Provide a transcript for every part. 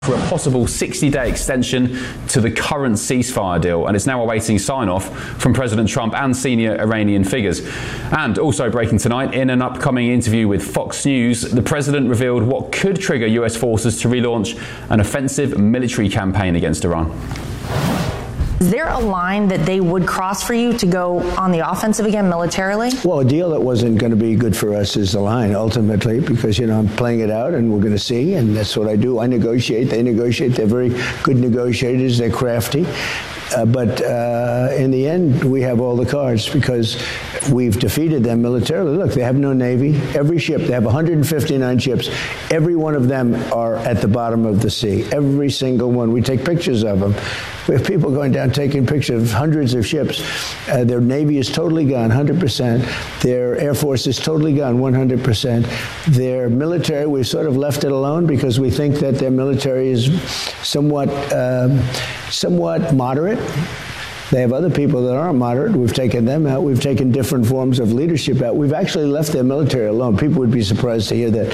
for a possible 60-day extension to the current ceasefire deal, and it's now awaiting sign-off from President Trump and senior Iranian figures. And also breaking tonight, in an upcoming interview with Fox News, the president revealed what could trigger US forces to relaunch an offensive military campaign against Iran. Is there a line that they would cross for you to go on the offensive again militarily? Well, a deal that wasn't going to be good for us is the line, ultimately, because, I'm playing it out and we're going to see, and that's what I do. I negotiate, they negotiate. They're very good negotiators. They're crafty. But in the end, we have all the cards because we've defeated them militarily. Look, they have no Navy. Every ship, they have 159 ships. Every one of them are at the bottom of the sea. Every single one. We take pictures of them. We have people going down taking pictures of hundreds of ships. Their Navy is totally gone, 100%. Their Air Force is totally gone, 100%. Their military, we've sort of left it alone because we think that their military is somewhat moderate. They have other people that aren't moderate. We've taken them out. We've taken different forms of leadership out. We've actually left their military alone. People would be surprised to hear that.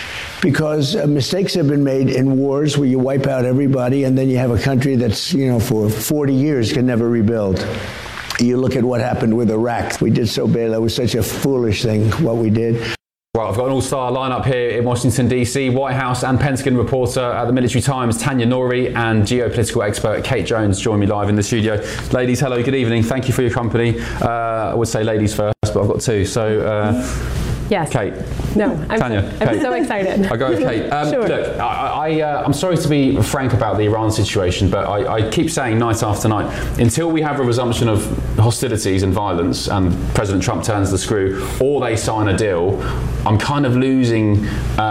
Because mistakes have been made in wars where you wipe out everybody and then you have a country that's, for 40 years can never rebuild. You look at what happened with Iraq. We did so bad. That was such a foolish thing, what we did. Well, I've got an all-star lineup here in Washington, D.C. White House and Pentagon reporter at the Military Times, Tanya Nouri, and geopolitical expert Kate Jones join me live in the studio. Ladies, hello, good evening. Thank you for your company. I would say ladies first, but I've got two. So, yes. Kate. No, Tanya. I'm so excited. I'll go with Kate. Sure. Look, I'm sorry to be frank about the Iran situation, but I keep saying night after night, until we have a resumption of hostilities and violence and President Trump turns the screw or they sign a deal, I'm kind of losing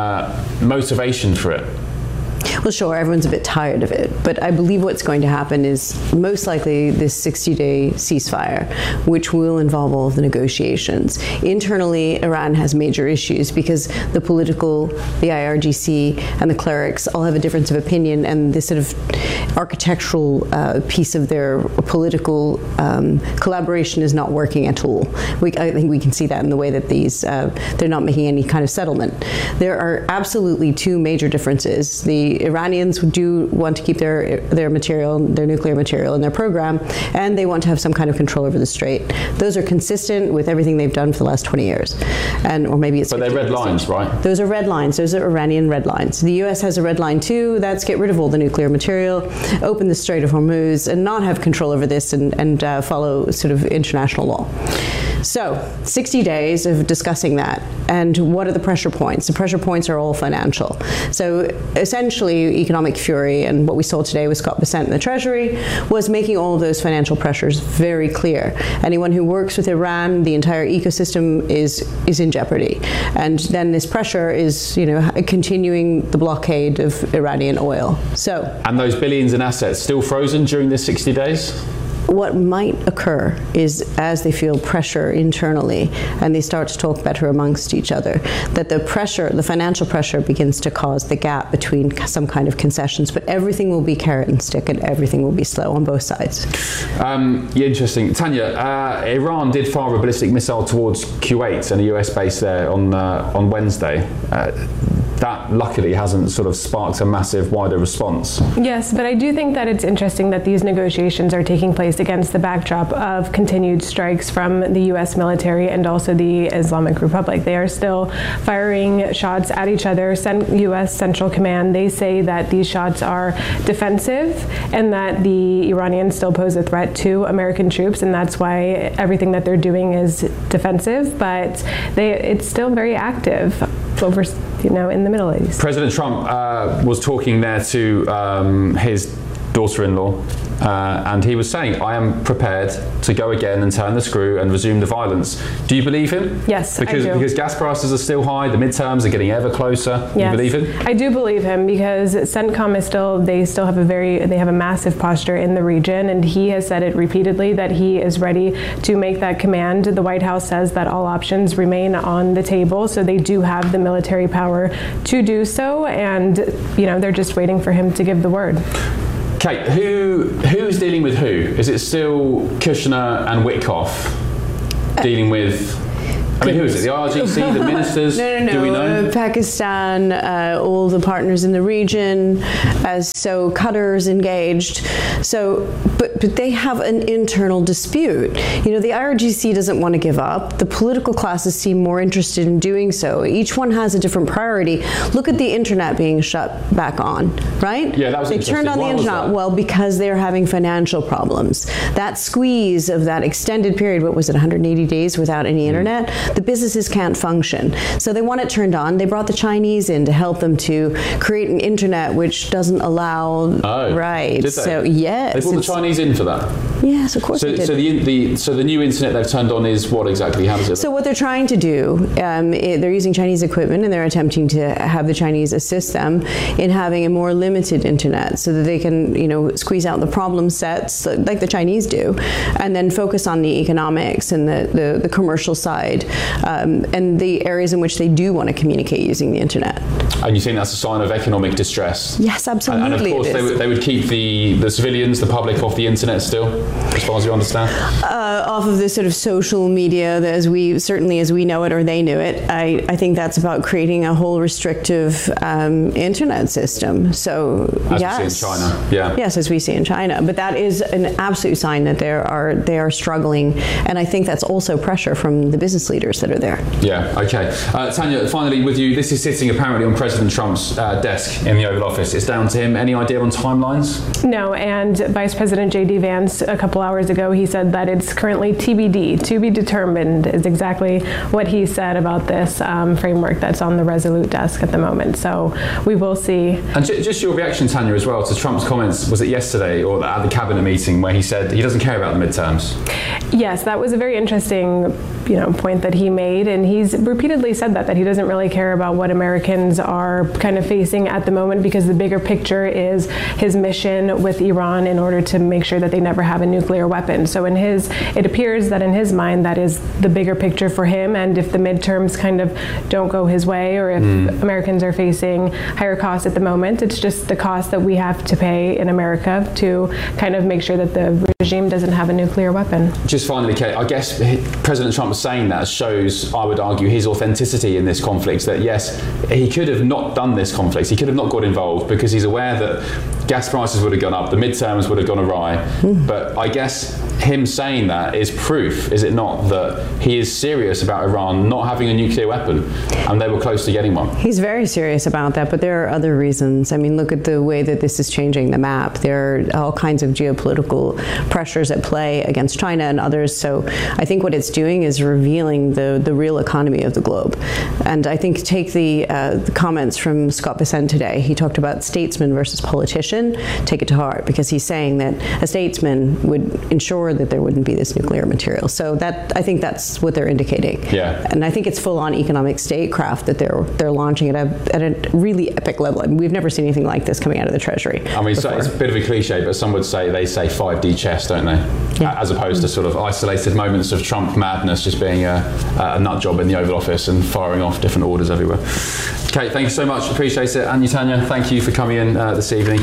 motivation for it. Well, sure, everyone's a bit tired of it, but I believe what's going to happen is most likely this 60-day ceasefire, which will involve all of the negotiations. Internally, Iran has major issues because the political, the IRGC, and the clerics all have a difference of opinion, and this sort of architectural piece of their political collaboration is not working at all. I think we can see that in the way that they're not making any kind of settlement. There are absolutely two major differences. The Iranians do want to keep their material, their nuclear material in their program, and they want to have some kind of control over the strait. Those are consistent with everything they've done for the last 20 years. Or maybe it's. But they're red lines, right? Those are red lines. Those are Iranian red lines. The US has a red line too. That's get rid of all the nuclear material, open the Strait of Hormuz, and not have control over this and follow sort of international law. So, 60 days of discussing that. And what are the pressure points? The pressure points are all financial. So, essentially, economic fury, and what we saw today with Scott Bessent in the Treasury, was making all of those financial pressures very clear. Anyone who works with Iran, the entire ecosystem is in jeopardy. And then this pressure is, continuing the blockade of Iranian oil. And those billions in assets still frozen during this 60 days? What might occur is, as they feel pressure internally and they start to talk better amongst each other, that the financial pressure begins to cause the gap between some kind of concessions, but everything will be carrot and stick and everything will be slow on both sides. Interesting. Tanya, Iran did fire a ballistic missile towards Kuwait and a US base there on Wednesday. That luckily hasn't sort of sparked a massive wider response. Yes, but I do think that it's interesting that these negotiations are taking place against the backdrop of continued strikes from the U.S. military and also the Islamic Republic. They are still firing shots at each other. U.S. Central Command, they say that these shots are defensive and that the Iranians still pose a threat to American troops, and that's why everything that they're doing is defensive, but it's still very active over, in the Middle East. President Trump was talking there to his daughter-in-law, and he was saying, I am prepared to go again and turn the screw and resume the violence. Do you believe him? Yes, I do. Because gas prices are still high, the midterms are getting ever closer. Yes. You believe him? I do believe him because CENTCOM they have a massive posture in the region, and he has said it repeatedly that he is ready to make that command. The White House says that all options remain on the table, so they do have the military power to do so, and they're just waiting for him to give the word. Kate, who's dealing with who? Is it still Kushner and Witkoff dealing with I mean, who is it? The IRGC, the ministers? No. Do we know? Pakistan, all the partners in the region, so Qatar's engaged. So, but they have an internal dispute. The IRGC doesn't want to give up. The political classes seem more interested in doing so. Each one has a different priority. Look at the internet being shut back on, right? Yeah, that was They turned on the internet. Well, because they're having financial problems. That squeeze of that extended period, what was it, 180 days without any internet? The businesses can't function. So they want it turned on. They brought the Chinese in to help them to create an internet which doesn't allow. Oh, right. Did they? So yes. They brought the Chinese in for that? Yes, of course they did. So the new internet they've turned on is what exactly? How does it? So what they're trying to do, they're using Chinese equipment and they're attempting to have the Chinese assist them in having a more limited internet so that they can, squeeze out the problem sets like the Chinese do, and then focus on the economics and the commercial side, and the areas in which they do want to communicate using the internet. And you think that's a sign of economic distress? Yes, absolutely. And of course, they would keep the civilians, the public, off the internet still, as far as you understand? Off of this sort of social media, as we know it or they knew it. I think that's about creating a whole restrictive internet system. So as yes, we see in China, yeah. Yes, as we see in China. But that is an absolute sign that they are struggling, and I think that's also pressure from the business leaders that are there. Yeah. Okay. Tanya, finally with you, this is sitting apparently on President Trump's desk in the Oval Office. It's down to him. Any idea on timelines? No, and Vice President J.D. Vance a couple hours ago, he said that it's currently TBD, to be determined, is exactly what he said about this framework that's on the Resolute desk at the moment. So we will see. And just your reaction, Tanya, as well, to Trump's comments, was it yesterday or at the cabinet meeting where he said he doesn't care about the midterms? Yes, that was a very interesting point that he made, and he's repeatedly said that he doesn't really care about what Americans are kind of facing at the moment, because the bigger picture is his mission with Iran in order to make sure that they never have a nuclear weapon. So it appears that in his mind that is the bigger picture for him, and if the midterms kind of don't go his way, or if Americans are facing higher costs at the moment, it's just the cost that we have to pay in America to kind of make sure that the regime doesn't have a nuclear weapon. Just finally, Kate, I guess President Trump saying that shows, I would argue, his authenticity in this conflict, that yes, he could have not done this conflict, he could have not got involved because he's aware that gas prices would have gone up, the midterms would have gone awry. But I guess him saying that is proof, is it not, that he is serious about Iran not having a nuclear weapon, and they were close to getting one? He's very serious about that, but there are other reasons. I mean, look at the way that this is changing the map. There are all kinds of geopolitical pressures at play against China and others. So I think what it's doing is revealing the real economy of the globe. And I think take the comments from Scott Bessent today. He talked about statesman versus politician. Take it to heart, because he's saying that a statesman would ensure that there wouldn't be this nuclear material. So I think that's what they're indicating. Yeah. And I think it's full-on economic statecraft that they're launching at a really epic level. I mean, we've never seen anything like this coming out of the Treasury. I mean, so it's a bit of a cliche, but some would say they say 5D chess, don't they? Yeah. As opposed to sort of isolated moments of Trump madness, just being a nut job in the Oval Office and firing off different orders everywhere. Kate, thank you so much. Appreciate it. And Tanya, thank you for coming in this evening.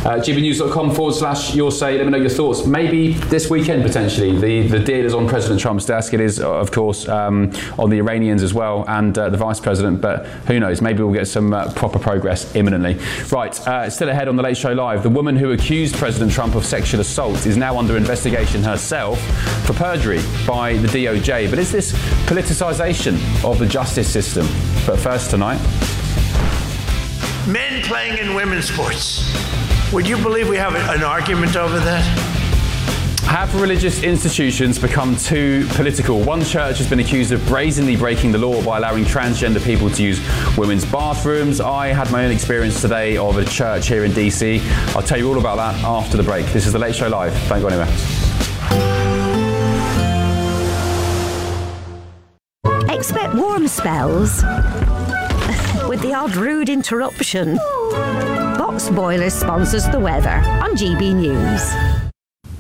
gbnews.com/your say. Let me know your thoughts. Maybe this weekend, potentially. The deal is on President Trump's desk. It is, of course, on the Iranians as well, and the Vice President. But who knows? Maybe we'll get some proper progress imminently. Right, still ahead on The Late Show Live. The woman who accused President Trump of sexual assault is now under investigation herself for perjury by the DOJ. But is this politicisation of the justice system? But first tonight... Men playing in women's sports. Would you believe we have an argument over that? Have religious institutions become too political? One church has been accused of brazenly breaking the law by allowing transgender people to use women's bathrooms. I had my own experience today of a church here in DC. I'll tell you all about that after the break. This is The Late Show Live. Don't go anywhere. Expect warm spells with the odd rude interruption. Box Boilers sponsors the weather on GB News.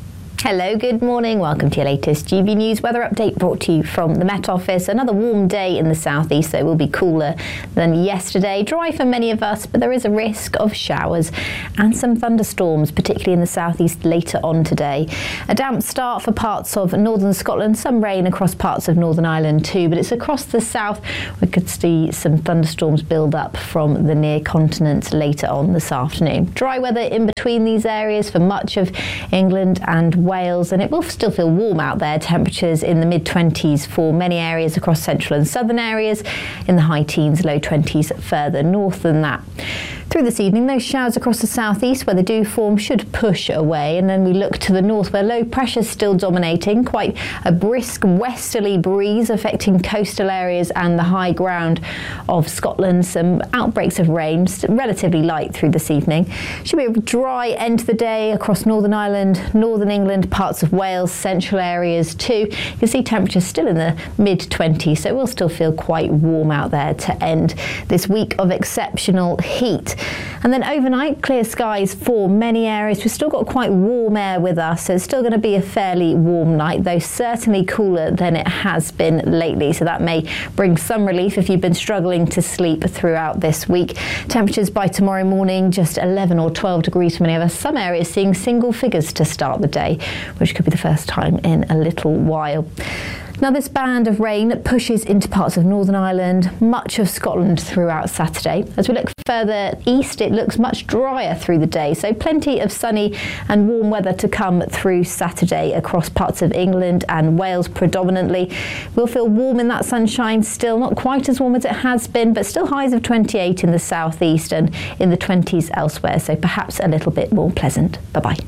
Hello, good morning. Welcome to your latest GB News weather update brought to you from the Met Office. Another warm day in the southeast, so it will be cooler than yesterday. Dry for many of us, but there is a risk of showers and some thunderstorms, particularly in the southeast later on today. A damp start for parts of northern Scotland, some rain across parts of Northern Ireland too, but it's across the south we could see some thunderstorms build up from the near continent later on this afternoon. Dry weather in between these areas for much of England and Wales, and it will still feel warm out there. Temperatures in the mid-20s for many areas across central and southern areas, in the high teens, low 20s further north than that. Through this evening, those showers across the southeast where they do form should push away, and then we look to the north where low pressure is still dominating. Quite a brisk westerly breeze affecting coastal areas and the high ground of Scotland. Some outbreaks of rain, relatively light through this evening. Should be a dry end to the day across Northern Ireland, Northern England, parts of Wales, central areas too. You can see temperatures still in the mid-20s, so it will still feel quite warm out there to end this week of exceptional heat. And then overnight, clear skies for many areas. We've still got quite warm air with us, so it's still going to be a fairly warm night, though certainly cooler than it has been lately. So that may bring some relief if you've been struggling to sleep throughout this week. Temperatures by tomorrow morning, just 11 or 12 degrees for many of us. Some areas seeing single figures to start the day, which could be the first time in a little while. Now, this band of rain pushes into parts of Northern Ireland, much of Scotland throughout Saturday. As we look further east, it looks much drier through the day, so plenty of sunny and warm weather to come through Saturday across parts of England and Wales predominantly. We'll feel warm in that sunshine still, not quite as warm as it has been, but still highs of 28 in the southeast and in the 20s elsewhere, so perhaps a little bit more pleasant. Bye-bye.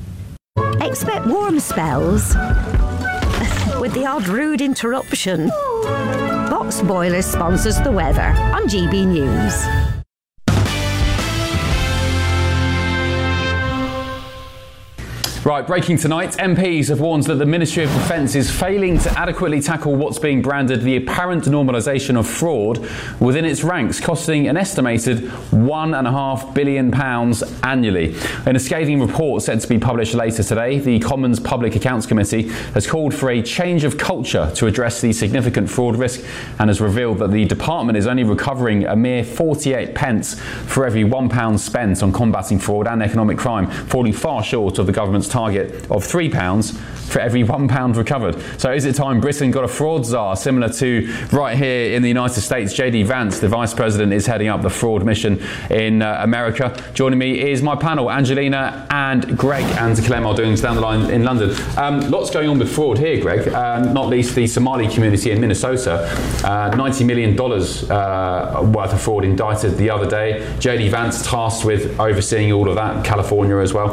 Expect warm spells with the odd rude interruption. Box Boiler sponsors the weather on GB News. Right, breaking tonight, MPs have warned that the Ministry of Defence is failing to adequately tackle what's being branded the apparent normalisation of fraud within its ranks, costing an estimated £1.5 billion annually. In a scathing report set to be published later today, the Commons Public Accounts Committee has called for a change of culture to address the significant fraud risk and has revealed that the department is only recovering a mere 48 pence for every £1 spent on combating fraud and economic crime, falling far short of the government's target of £3 for every £1 recovered. So is it time Britain got a fraud czar similar to right here in the United States? JD Vance, the Vice President, is heading up the fraud mission in America. Joining me is my panel, Angelina and Greg, and Clem are doing down the line in London. Lots going on with fraud here, Greg, not least the Somali community in Minnesota. $90 million worth of fraud indicted the other day. JD Vance tasked with overseeing all of that, California as well.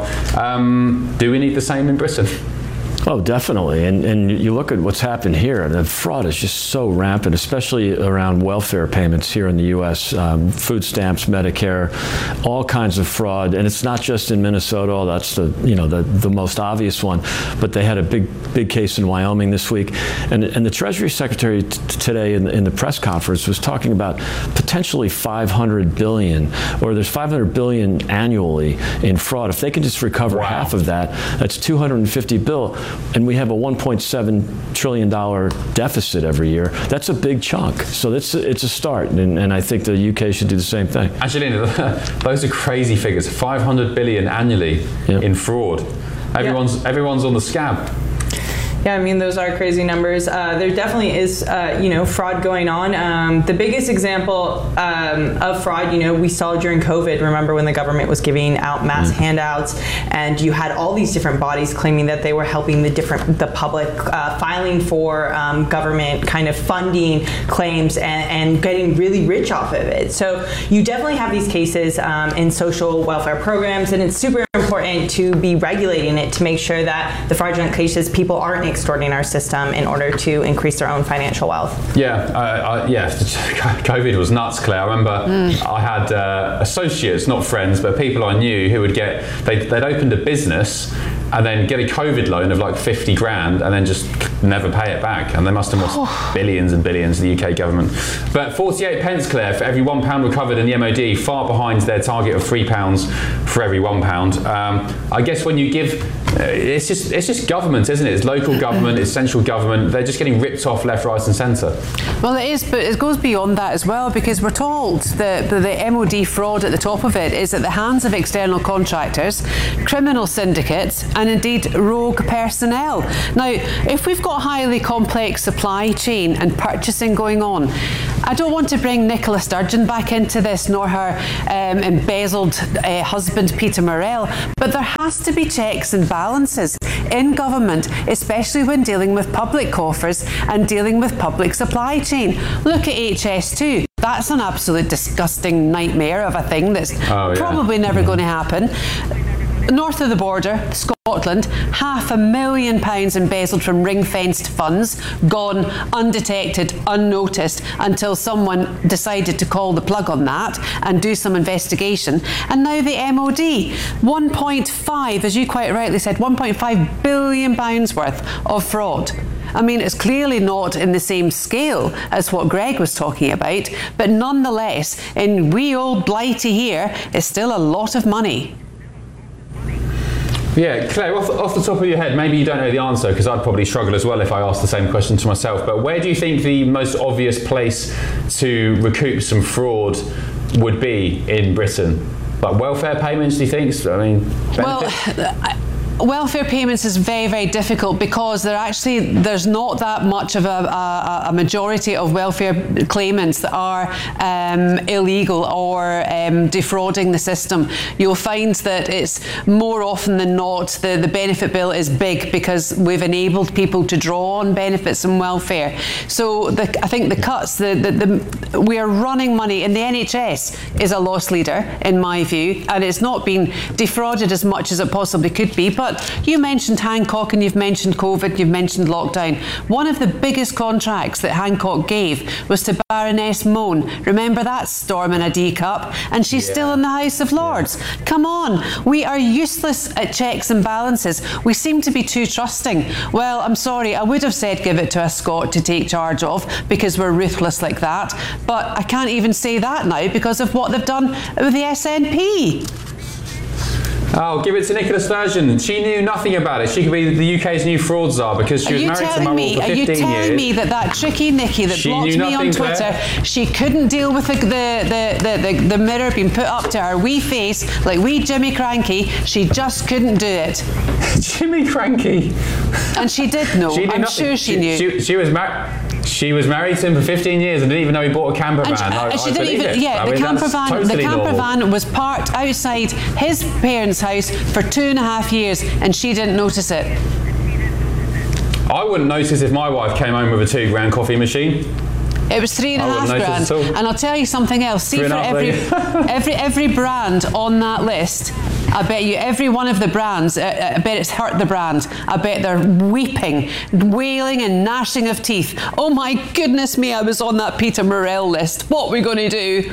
Do we need the same in Britain? Oh, definitely. And you look at what's happened here, and the fraud is just so rampant, especially around welfare payments here in the U.S., food stamps, Medicare, all kinds of fraud. And it's not just in Minnesota. That's the most obvious one. But they had a big case in Wyoming this week. And the Treasury Secretary today in the press conference was talking about potentially $500 billion, or there's $500 billion annually in fraud. If they can just recover half of that, that's $250 billion. And we have a $1.7 trillion deficit every year. That's a big chunk. So it's a start, and I think the UK should do the same thing. Angelina, those are crazy figures. 500 billion annually in fraud. Everyone's on the scab. Yeah, I mean, those are crazy numbers. There definitely is, fraud going on. The biggest example of fraud, we saw during COVID. Remember when the government was giving out mass handouts, and you had all these different bodies claiming that they were helping the public, filing for government kind of funding claims and getting really rich off of it. So you definitely have these cases in social welfare programs, and it's super important to be regulating it to make sure that the fraudulent cases, people aren't extorting our system in order to increase their own financial wealth. COVID was nuts, Claire. I remember I had associates, not friends, but people I knew who would they'd opened a business and then get a COVID loan of like 50 grand and then just never pay it back. And they must have lost billions and billions, the UK government. But 48 pence, Claire, for every £1 recovered in the MOD, far behind their target of £3 for every £1. I guess when you give, it's just government, isn't it? It's local government, it's central government. They're just getting ripped off left, right and centre. Well, it is, but it goes beyond that as well, because we're told that the MOD fraud at the top of it is at the hands of external contractors, criminal syndicates and indeed rogue personnel. Now, if we've got a highly complex supply chain and purchasing going on, I don't want to bring Nicola Sturgeon back into this, nor her embezzled husband Peter Murrell, but there has to be checks and balances in government, especially when dealing with public coffers and dealing with public supply chain. Look at HS2. That's an absolute disgusting nightmare of a thing that's probably never going to happen. North of the border, Scotland, £500,000 embezzled from ring-fenced funds, gone undetected, unnoticed, until someone decided to call the plug on that and do some investigation. And now the MOD, 1.5, as you quite rightly said, £1.5 billion worth of fraud. I mean, it's clearly not in the same scale as what Greg was talking about, but nonetheless, in wee old Blighty here, it's still a lot of money. Yeah, Claire, off the top of your head, maybe you don't know the answer, because I'd probably struggle as well if I asked the same question to myself, but where do you think the most obvious place to recoup some fraud would be in Britain? Like welfare payments, do you think? I mean, benefits? Well, welfare payments is very, very difficult because there's not that much of a majority of welfare claimants that are illegal or defrauding the system. You'll find that it's more often than not the benefit bill is big because we've enabled people to draw on benefits and welfare. So I think the cuts, we are running money, and the NHS is a loss leader in my view, and it's not been defrauded as much as it possibly could be. But you mentioned Hancock, and you've mentioned COVID, you've mentioned lockdown. One of the biggest contracts that Hancock gave was to Baroness Mone. Remember that storm in a D cup? And she's still in the House of Lords. Come on, we are useless at checks and balances. We seem to be too trusting. Well, I'm sorry, I would have said give it to a Scot to take charge of because we're ruthless like that. But I can't even say that now because of what they've done with the SNP. Oh, give it to Nicola Sturgeon. She knew nothing about it. She could be the UK's new fraud czar because she was married to Murrell for 15 years. Are you telling me that tricky Nikki that blocked me on Twitter, she couldn't deal with the mirror being put up to her wee face like wee Jimmy Cranky? She just couldn't do it. Jimmy Cranky. And she did know. I'm sure she knew. She was married to him for 15 years and didn't even know he bought a camper van. She didn't even. Yeah, the camper van was parked outside his parents' house for 2.5 years, and she didn't notice it. I wouldn't notice if my wife came home with a £2 coffee machine. It was £3.5 grand, and I'll tell you something else. See, for every brand on that list, I bet you every one of the brands, I bet it's hurt the brand. I bet they're weeping, wailing and gnashing of teeth. Oh my goodness me, I was on that Peter Murrell list. What are we going to do?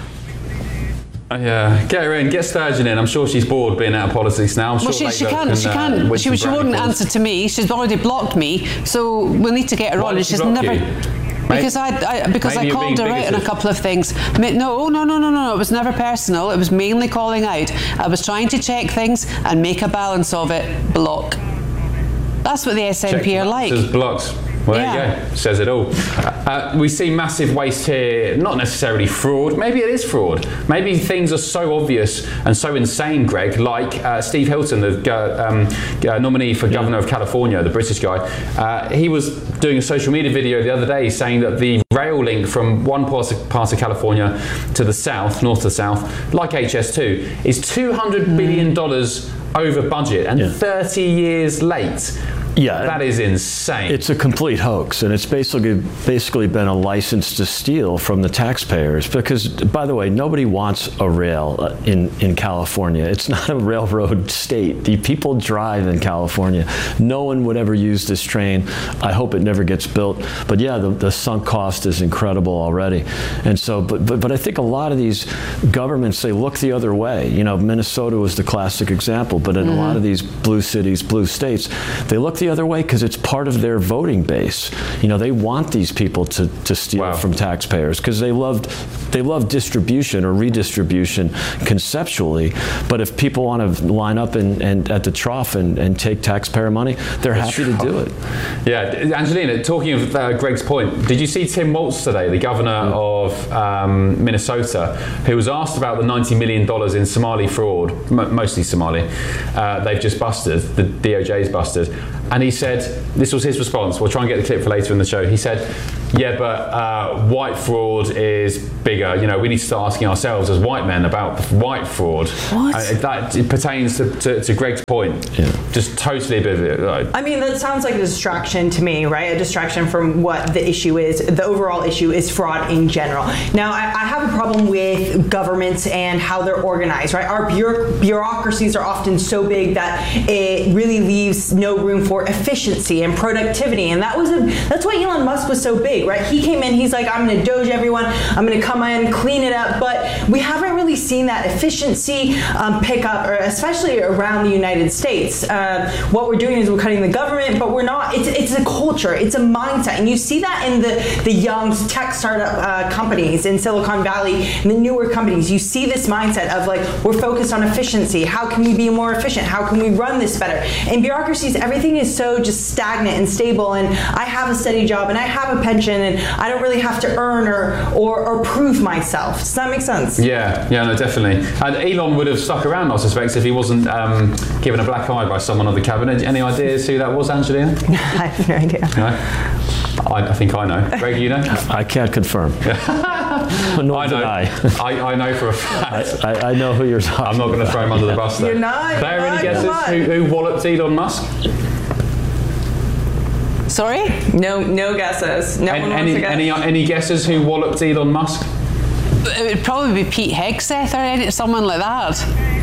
Yeah, get her in, get Sturgeon in. I'm sure she's bored being out of politics now. I'm sure she wouldn't answer to me. She's already blocked me, so we'll need to get her on. And she's never. Because I called her out on a couple of things. No, it was never personal. It was mainly calling out. I was trying to check things and make a balance of it. Block. That's what the SNP are like. Blocks. Well, there you go. Says it all. We see massive waste here, not necessarily fraud. Maybe it is fraud. Maybe things are so obvious and so insane, Greg, like Steve Hilton, the nominee for Governor of California, the British guy. He was doing a social media video the other day saying that the rail link from one part of California to the south, north to south, like HS2, is $200 billion over budget and 30 years late. Yeah, that is insane. It's a complete hoax, and it's basically been a license to steal from the taxpayers. Because, by the way, nobody wants a rail in California. It's not a railroad state. The people drive in California. No one would ever use this train. I hope it never gets built. But yeah, the sunk cost is incredible already. And so, but I think a lot of these governments, they look the other way. You know, Minnesota was the classic example, but in a lot of these blue cities, blue states, they look the other way because it's part of their voting base. You know, they want these people to steal from taxpayers because they love distribution or redistribution conceptually. But if people want to line up and at the trough and take taxpayer money, they're happy to do it. Yeah, Angelina, talking of Greg's point, did you see Tim Walz today, the governor of Minnesota, who was asked about the $90 million in Somali fraud, mostly Somali, they've just busted, the DOJ's busted, and he said, this was his response, we'll try and get the clip for later in the show, he said, yeah, but white fraud is bigger. You know, we need to start asking ourselves as white men about white fraud. What? That it pertains to Greg's point. Yeah. Just totally a bit of it. I mean, that sounds like a distraction to me, right? A distraction from what the issue is. The overall issue is fraud in general. Now, I have a problem with governments and how they're organized, right? Our bureaucracies are often so big that it really leaves no room for efficiency and productivity. And that's why Elon Musk was so big, right? He came in, he's like, I'm going to doge everyone, I'm going to come in, clean it up, but we haven't really seen that efficiency pick up, or especially around the United States. What we're doing is we're cutting the government, but we're not. It's a culture, it's a mindset, and you see that in the young tech startup companies in Silicon Valley and the newer companies. You see this mindset of like, we're focused on efficiency. How can we be more efficient? How can we run this better? In bureaucracies, everything is so just stagnant and stable, and I have a steady job and I have a pension and I don't really have to earn or prove myself. Does that make sense? Yeah, no, definitely. And Elon would have stuck around, I suspect, if he wasn't given a black eye by someone of the cabinet. Any ideas who that was, Angelina? I have no idea. No? I think I know. Greg, you know? I can't confirm. I know. I know for a fact. I know who you're talking about. I'm not going to throw him under the bus, though. You're not. Claire, any guesses who walloped Elon Musk? Sorry? No guesses. No one wants to guess. Any guesses who walloped Elon Musk? It would probably be Pete Hegseth or someone like that.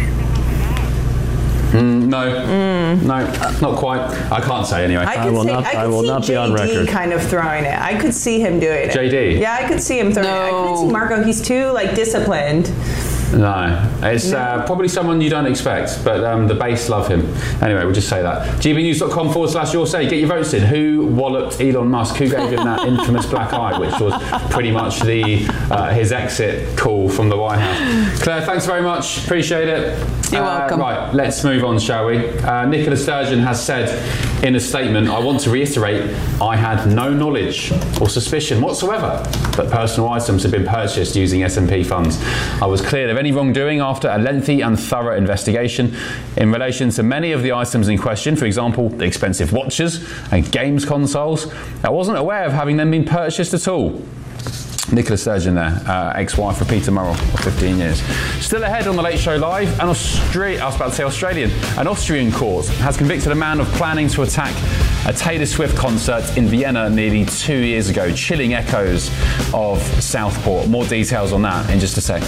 No, not quite. I can't say anyway. I will not be on record. Kind of throwing it. I could see him doing it. JD? Yeah, I could see him throwing it. I couldn't see Marco. He's too disciplined. No, it's probably someone you don't expect, but the base love him. Anyway, we'll just say that. gbnews.com/your say. Get your votes in. Who walloped Elon Musk? Who gave him that infamous black eye, which was pretty much his exit call from the White House? Claire, thanks very much. Appreciate it. You're welcome. Right, let's move on, shall we? Nicola Sturgeon has said in a statement, I want to reiterate, I had no knowledge or suspicion whatsoever that personal items had been purchased using S&P funds. I was cleared of any wrongdoing after a lengthy and thorough investigation in relation to many of the items in question, for example, the expensive watches and games consoles. I wasn't aware of having them been purchased at all. Nicola Sturgeon there, ex-wife of Peter Murrell for 15 years. Still ahead on the Late Show Live, an Austrian court has convicted a man of planning to attack a Taylor Swift concert in Vienna nearly 2 years ago, chilling echoes of Southport. More details on that in just a sec.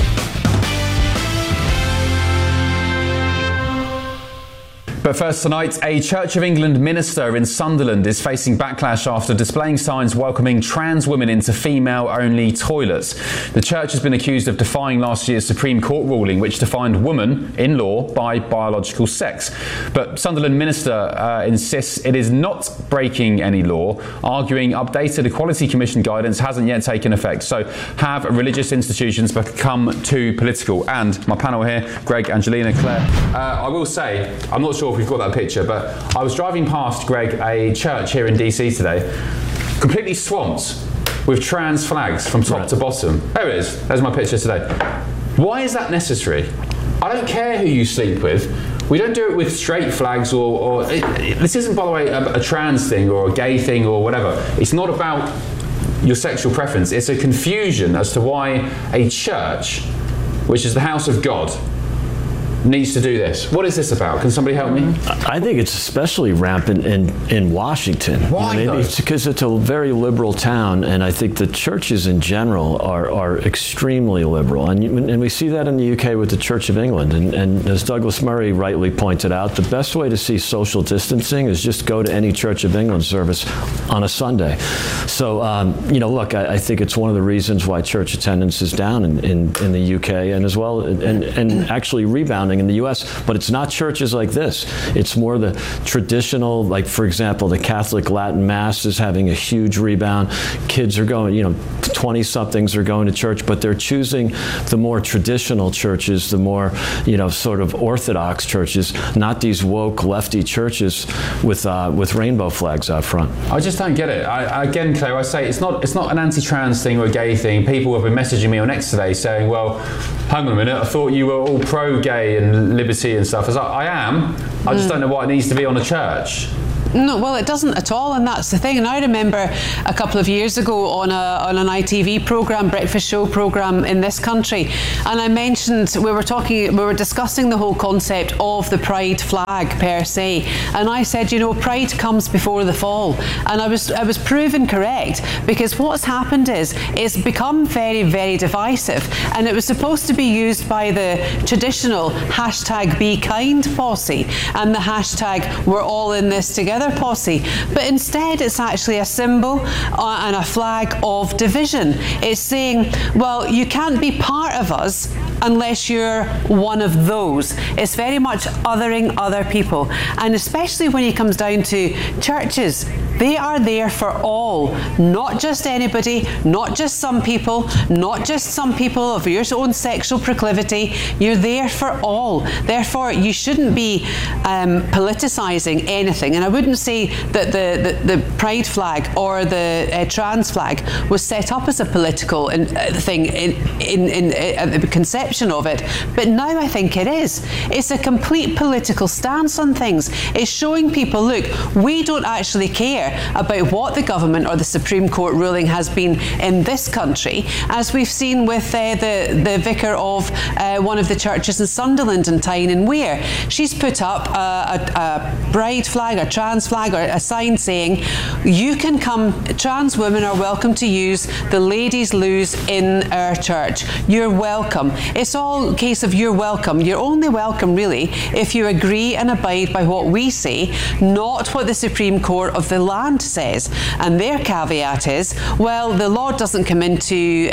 But first tonight, a Church of England minister in Sunderland is facing backlash after displaying signs welcoming trans women into female-only toilets. The church has been accused of defying last year's Supreme Court ruling, which defined woman in law by biological sex. But Sunderland minister insists it is not breaking any law, arguing updated Equality Commission guidance hasn't yet taken effect. So have religious institutions become too political? And my panel here, Greg, Angelina, Claire. I will say, I'm not sure if we've got that picture, but I was driving past, Greg, a church here in DC today, completely swamped with trans flags from top to bottom. There it is. There's my picture today. Why is that necessary? I don't care who you sleep with. We don't do it with straight flags or this isn't, by the way, a trans thing or a gay thing or whatever. It's not about your sexual preference. It's a confusion as to why a church, which is the house of God, needs to do this. What is this about? Can somebody help me? I think it's especially rampant in Washington. Why? Maybe it's because it's a very liberal town, and I think the churches in general are extremely liberal, and we see that in the UK with the Church of England. And as Douglas Murray rightly pointed out, the best way to see social distancing is just go to any Church of England service on a Sunday. So look, I think it's one of the reasons why church attendance is down in the UK and as well, and actually rebounding in the US. But it's not churches like this. It's more the traditional, like for example, the Catholic Latin Mass is having a huge rebound. Kids are going, 20-somethings are going to church, but they're choosing the more traditional churches, the more, sort of orthodox churches, not these woke lefty churches with rainbow flags out front. I just don't get it. Again, Claire, I say it's not an anti-trans thing or a gay thing. People have been messaging me on X today saying, well, hang on a minute, I thought you were all pro-gay and liberty and stuff. I am. I just don't know why it needs to be on a church. No, well, it doesn't at all, and that's the thing. And I remember a couple of years ago on an ITV programme, breakfast show programme in this country, and I mentioned we were discussing the whole concept of the pride flag per se, and I said, pride comes before the fall, and I was proven correct, because what's happened is it's become very, very divisive, and it was supposed to be used by the traditional #BeKind posse and the #We're all in this together posse, but instead it's actually a symbol and a flag of division. It's saying, well, you can't be part of us unless you're one of those. It's very much othering other people, and especially when it comes down to churches, they are there for all, not just anybody, not just some people, not just some people of your own sexual proclivity. You're there for all. Therefore, you shouldn't be politicising anything. And I wouldn't say that the pride flag or the trans flag was set up as a political thing in the conception of it, but now I think it is. It's a complete political stance on things. It's showing people, look, we don't actually care about what the government or the Supreme Court ruling has been in this country, as we've seen with the vicar of one of the churches in Sunderland and Tyne and Wear. She's put up a pride flag, a trans flag, or a sign saying, you can come, trans women are welcome to use the ladies' loos in our church. You're welcome. It's all a case of you're welcome. You're only welcome, really, if you agree and abide by what we say, not what the Supreme Court of the land says. And their caveat is, well, the law doesn't come into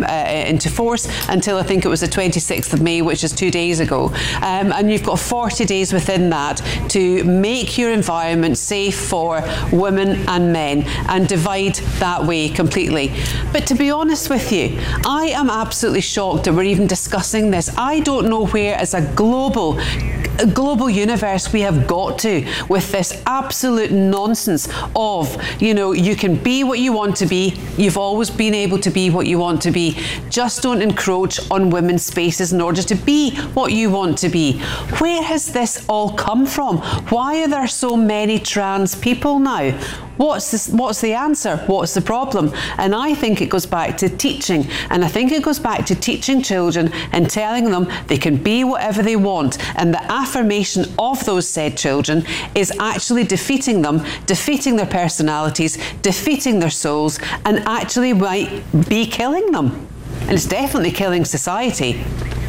force until I think it was the 26th of May, which is 2 days ago. And you've got 40 days within that to make your environment safe for women and men and divide that way completely. But to be honest with you, I am absolutely shocked that we're even discussing this. I don't know where, as a global universe, we have got to with this absolute nonsense of, you can be what you want to be. You've always been able to be what you want to be. Just don't encroach on women's spaces in order to be what you want to be. Where has this all come from? Why are there so many trans people now? What's the answer? What's the problem? And I think it goes back to teaching. And I think it goes back to teaching children and telling them they can be whatever they want. And the affirmation of those said children is actually defeating them, defeating their personalities, defeating their souls, and actually might be killing them. And it's definitely killing society.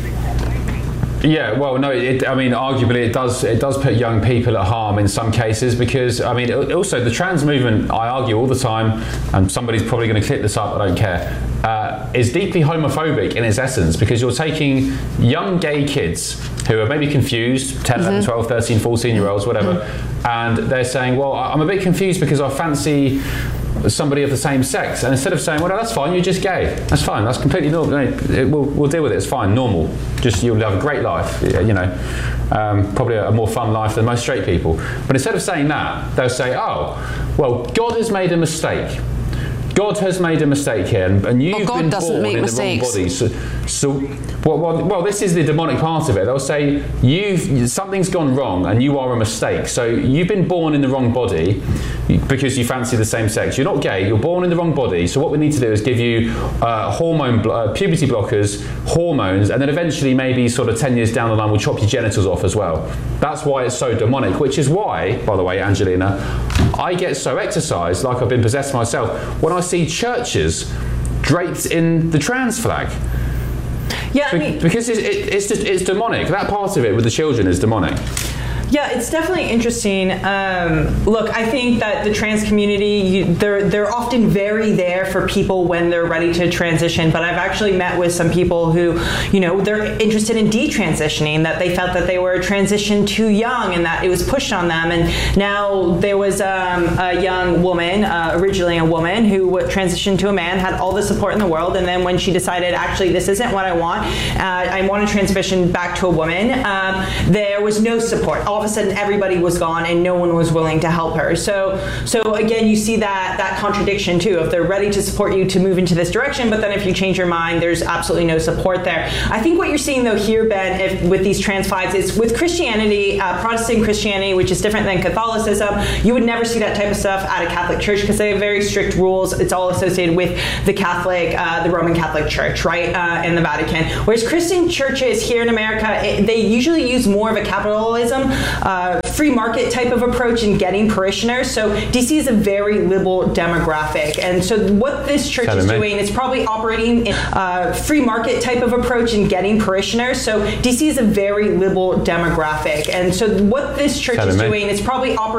Yeah, well, no, arguably it does put young people at harm in some cases, because, also the trans movement, I argue all the time, and somebody's probably going to clip this up, I don't care, is deeply homophobic in its essence, because you're taking young gay kids who are maybe confused, 10, 11, 12, 13, 14-year-olds, whatever, and they're saying, well, I'm a bit confused because I fancy somebody of the same sex, and instead of saying, well, no, that's fine, you're just gay, that's fine, that's completely normal, we'll deal with it, it's fine, normal, just you'll have a great life, probably a more fun life than most straight people. But instead of saying that, they'll say, oh, well, God has made a mistake. God has made a mistake here, and you've God been doesn't born make in mistakes. the wrong body. Well, this is the demonic part of it. They'll say something's gone wrong, and you are a mistake. So you've been born in the wrong body because you fancy the same sex. You're not gay. You're born in the wrong body. So what we need to do is give you puberty blockers, hormones, and then eventually, maybe sort of 10 years down the line, we'll chop your genitals off as well. That's why it's so demonic. Which is why, by the way, Angelina, I get so exercised, like I've been possessed myself, when I see churches draped in the trans flag. Yeah, I mean, because it's demonic. That part of it with the children is demonic. Yeah, it's definitely interesting. Look, I think that the trans community, they're often very there for people when they're ready to transition, but I've actually met with some people who, they're interested in detransitioning, that they felt that they were transitioned too young and that it was pushed on them. And now there was a young woman, originally a woman, who transitioned to a man, had all the support in the world, and then when she decided, actually, this isn't what I want to transition back to a woman, there was no support. All of a sudden everybody was gone and no one was willing to help her. So again, you see that contradiction too. If they're ready to support you to move into this direction, but then if you change your mind, there's absolutely no support there. I think what you're seeing though here, Ben, with these trans flags, is with Christianity, Protestant Christianity, which is different than Catholicism, you would never see that type of stuff at a Catholic church because they have very strict rules. It's all associated with the Catholic, the Roman Catholic Church, right, and the Vatican. Whereas Christian churches here in America, they usually use more of a capitalism, free market type of approach in getting parishioners. So DC is a very liberal demographic, and so what this church is doing is probably operating in free market type of approach in getting parishioners. So DC is a very liberal demographic, and so what this church is doing is probably operating